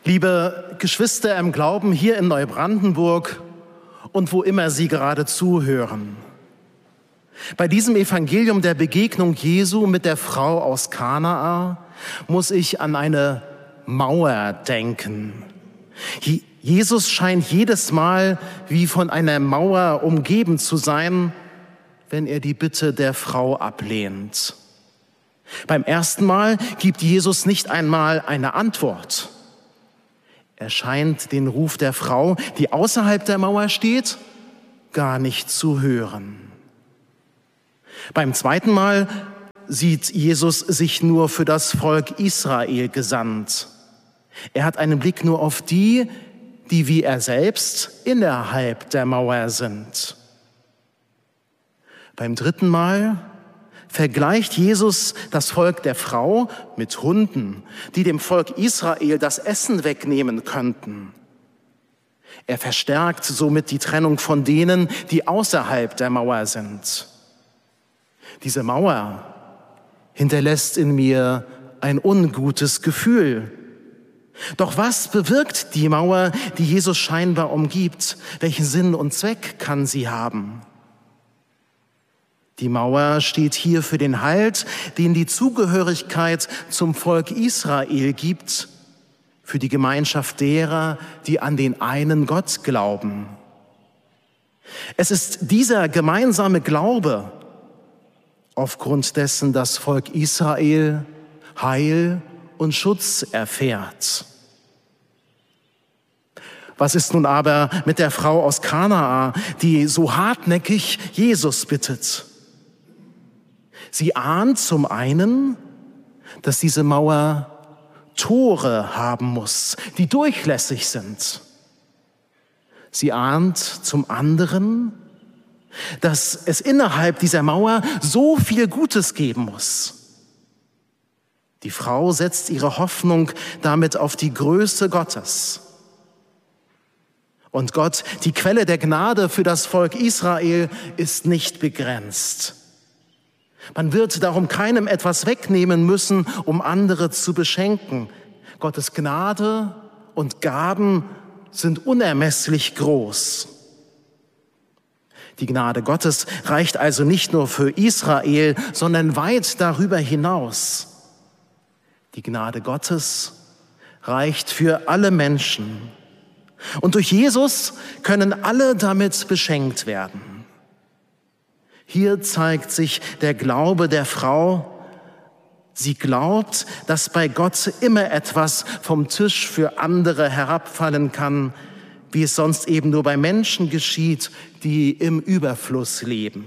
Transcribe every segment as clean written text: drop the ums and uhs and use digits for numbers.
Liebe Geschwister im Glauben hier in Neubrandenburg und wo immer Sie gerade zuhören. Bei diesem Evangelium der Begegnung Jesu mit der Frau aus Kanaa muss ich an eine Mauer denken. Jesus scheint jedes Mal wie von einer Mauer umgeben zu sein, wenn er die Bitte der Frau ablehnt. Beim ersten Mal gibt Jesus nicht einmal eine Antwort. Er scheint den Ruf der Frau, die außerhalb der Mauer steht, gar nicht zu hören. Beim zweiten Mal sieht Jesus sich nur für das Volk Israel gesandt. Er hat einen Blick nur auf die, die wie er selbst innerhalb der Mauer sind. Beim dritten Mal vergleicht Jesus das Volk der Frau mit Hunden, die dem Volk Israel das Essen wegnehmen könnten. Er verstärkt somit die Trennung von denen, die außerhalb der Mauer sind. Diese Mauer hinterlässt in mir ein ungutes Gefühl. Doch was bewirkt die Mauer, die Jesus scheinbar umgibt? Welchen Sinn und Zweck kann sie haben? Die Mauer steht hier für den Halt, den die Zugehörigkeit zum Volk Israel gibt, für die Gemeinschaft derer, die an den einen Gott glauben. Es ist dieser gemeinsame Glaube, aufgrund dessen das Volk Israel Heil und Schutz erfährt. Was ist nun aber mit der Frau aus Kanaa, die so hartnäckig Jesus bittet? Sie ahnt zum einen, dass diese Mauer Tore haben muss, die durchlässig sind. Sie ahnt zum anderen, dass es innerhalb dieser Mauer so viel Gutes geben muss. Die Frau setzt ihre Hoffnung damit auf die Größe Gottes. Und Gott, die Quelle der Gnade für das Volk Israel, ist nicht begrenzt. Man wird darum keinem etwas wegnehmen müssen, um andere zu beschenken. Gottes Gnade und Gaben sind unermesslich groß. Die Gnade Gottes reicht also nicht nur für Israel, sondern weit darüber hinaus. Die Gnade Gottes reicht für alle Menschen. Und durch Jesus können alle damit beschenkt werden. Hier zeigt sich der Glaube der Frau. Sie glaubt, dass bei Gott immer etwas vom Tisch für andere herabfallen kann, wie es sonst eben nur bei Menschen geschieht, die im Überfluss leben.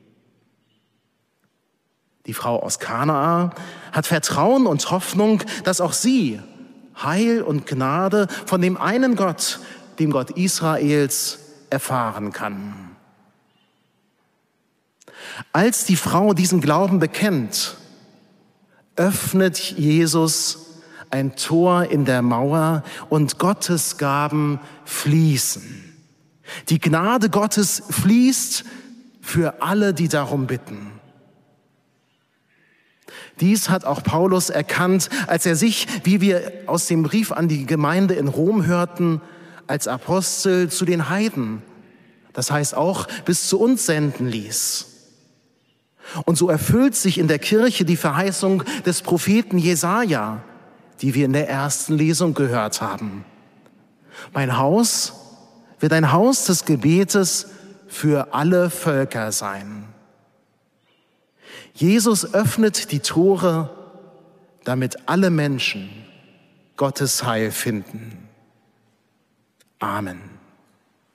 Die Frau aus Kanaa hat Vertrauen und Hoffnung, dass auch sie Heil und Gnade von dem einen Gott, dem Gott Israels, erfahren kann. Als die Frau diesen Glauben bekennt, öffnet Jesus ein Tor in der Mauer und Gottes Gaben fließen. Die Gnade Gottes fließt für alle, die darum bitten. Dies hat auch Paulus erkannt, als er sich, wie wir aus dem Brief an die Gemeinde in Rom hörten, als Apostel zu den Heiden, das heißt auch bis zu uns senden ließ. Und so erfüllt sich in der Kirche die Verheißung des Propheten Jesaja, die wir in der ersten Lesung gehört haben. Mein Haus wird ein Haus des Gebetes für alle Völker sein. Jesus öffnet die Tore, damit alle Menschen Gottes Heil finden. Amen.